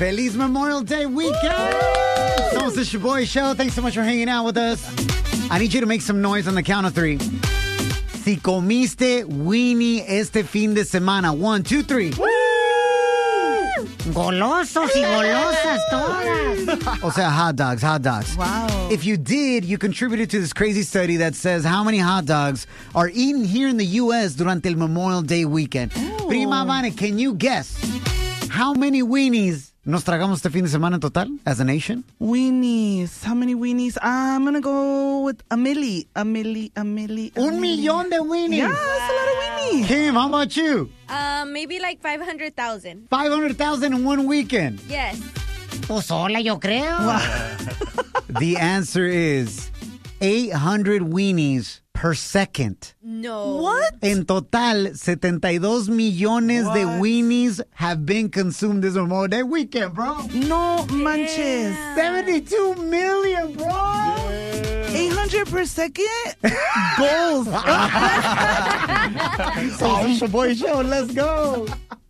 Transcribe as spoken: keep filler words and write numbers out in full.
Feliz Memorial Day weekend! Somos the Shaboy Show. Thanks so much for hanging out with us. I need you to make some noise on the count of three. Si comiste weenie este fin de semana. One, two, three. Golosos y golosas todas. O sea, hot dogs, hot dogs. Wow. If you did, you contributed to this crazy study that says how many hot dogs are eaten here in the U S durante el Memorial Day weekend. Ooh. Prima Vane, can you guess how many weenies nos tragamos este fin de semana en total as a nation? Weenies. How many weenies? I'm going to go with a milli. A milli, a milli. A Un milli. millón de weenies. Yeah, that's a lot of weenies. Kim, how about you? Um, maybe like five hundred thousand. five hundred thousand in one weekend. Yes. Pues sola, yo creo. The answer is eight hundred weenies per second. No. What? En total, setenta y dos millones de What? weenies have been consumed this Memorial Day weekend, bro. No manches. seventy-two million, bro. eight hundred per second? Goals. So, it's your boy show. Let's go.